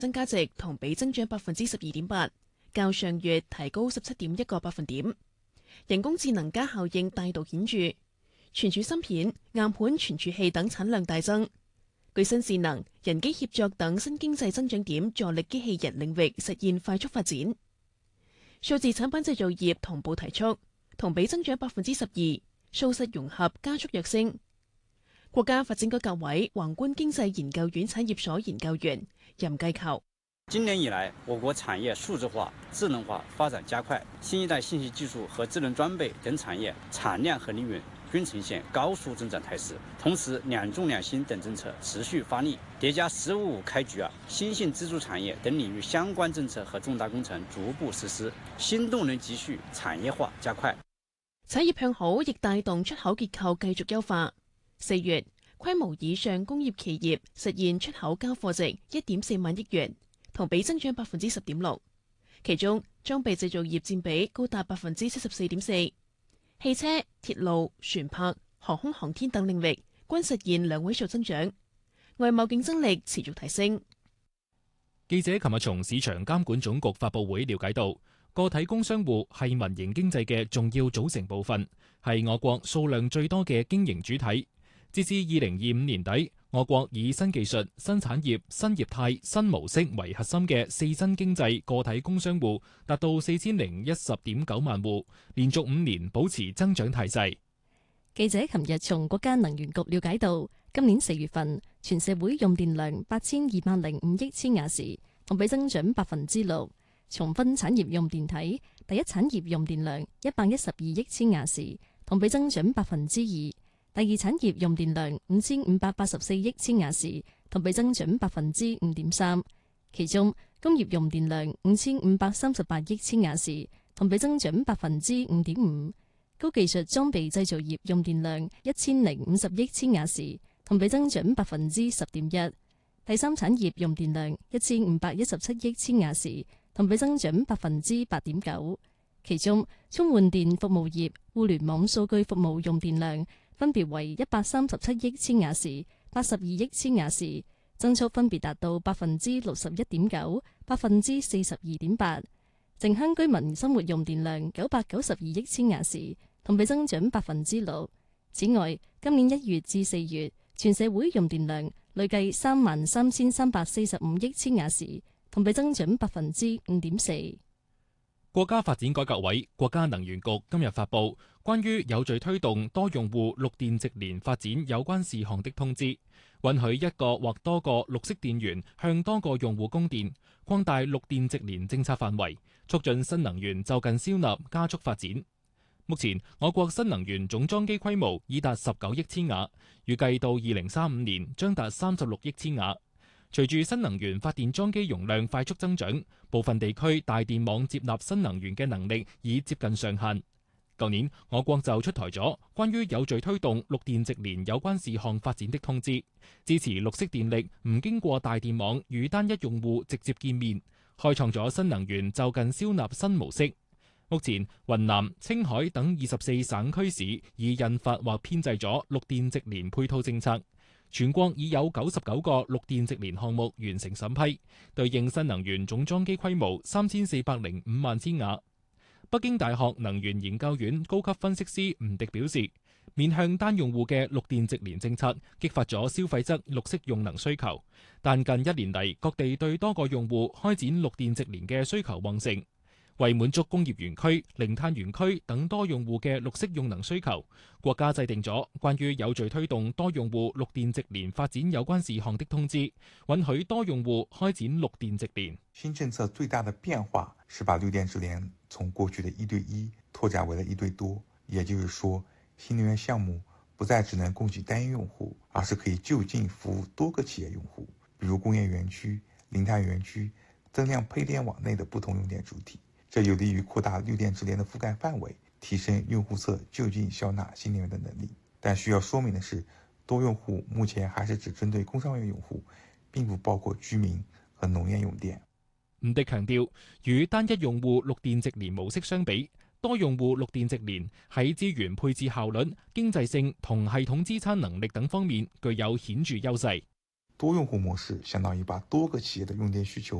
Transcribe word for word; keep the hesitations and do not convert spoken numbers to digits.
增加值同比增長百分之十二點八，較上月提高十七點一個百分點。人工智能加效應帶動顯著，存儲芯片、硬盤存儲器等產量大增。具新智能、人機協作等新經濟增長點助力機器人領域實現快速發展。數字產品製造業同步提速，同比增長百分之十二，數實融合加速躍升。國家發展改革委宏觀經濟研究院產業所研究員任繼求： 今年以來，我國產業數字化、智能化發展加快，新一代信息技術和智能裝備等產業產量和利潤均呈現高速增長態勢。同時，兩重兩新等政策持續發力，疊加“十五五”開局啊，新興支柱產業等領域相關政策和重大工程逐步實施，新動能急續，產業化加快。 產業向好亦帶動出口結構繼續優化。四月，規模以上工業企業實現出口交貨值一點四萬億元，同比增長百分之十點六。其中，裝備製造業佔比高達百分之七十四點四，汽車、鐵路、船舶、航空航天等領域均實現兩位數增長，外貿競爭力持續提升。 記者琴日從市場監管總局發佈會了解到，個體工商戶係民營經濟嘅重要組成部分，係我國數量最多嘅經營主體。截至二零二五年底，我國以新技術、新產業、新業態、新模式為核心嘅四新經濟個體工商戶達到四千零一十點九萬戶，連續五年保持增長態勢。 記者琴日從國家能源局了解到，今年四月份全社會用電量八千二百零五億千瓦時，同比增長百分之六。從分產業用電睇，第一產業用電量一百一十二億千瓦時，同比增長百分之二。第二產業用電量五千五百八十四億千瓦時，同比增長百分之五點三。其中工業用電量五千五百三十八億千瓦時，同比增長百分之五點五。高技術裝備製造業用電量一千零五十億千瓦時，同比增長百分之十點一。第三產業用電量一千五百一十七億千瓦時，同比增長百分之八點九。其中充換電服務業、互聯網數據服務用電量分別為一百三十七億千瓦時、八十二億千瓦時，增速分別達到百分之六十一點九、百分之四十二點八。城鄉居民生活用電量九百九十二億千瓦時，同比增長百分之六。此外，今年一月至四月，全社會用電量累計三萬三千三百四十五億千瓦時，同比增長百分之五點四。 國家發展改革委、國家能源局今日發布關於有序推動多用戶綠電直連發展有關事項的通知，允許一個或多個綠色電源向多個用戶供電，擴大綠電直連政策範圍，促進新能源就近消納加速發展。目前，我國新能源總裝機規模已達十九億千瓦，預計到二零三五年將達三十六億千瓦。隨住新能源發電裝機容量快速增長，部分地區大電網接納新能源嘅能力已接近上限。舊年，我國就出台咗關於有序推動綠電直連有關事項發展的通知，支持綠色電力唔經過大電網與單一用戶直接見面，開創咗新能源就近消納新模式。目前，雲南、青海等二十四省區市已印發或編製咗綠電直連配套政策。全國已有九十九個綠電直連項目完成審批，對應新能源總裝機規模三千四百零五萬千瓦。北京大學能源研究院高級分析師吳迪表示，面向單用戶嘅綠電直連政策激發咗消費者綠色用能需求，但近一年嚟各地對多個用戶開展綠電直連嘅需求旺盛。為滿足工業園區、零碳園區等多用戶嘅綠色用能需求，國家制定咗關於有序推動多用戶綠電直連發展有關事項的通知，允許多用戶開展綠電直連。 新政策最大的變化是把綠電直連從過去的一對一拓展為了一對多，也就是說，新能源項目不再只能供給單一用戶，而是可以就近服務多個企業用戶，比如工業園區、零碳園區、增量配電網內的不同用電主體。這有利於擴大綠電直連的覆蓋範圍，提升用戶側就近消納新能源的能力。但需要說明的是，多用戶目前還是只針對工商業用戶，並不包括居民和農業用電。 吳迪強調，與單一用戶綠電直連模式相比，多用戶綠電直連喺資源配置效率、經濟性同系統支撐能力等方面具有顯著優勢。 多用户模式相当于把多个企业的用电需求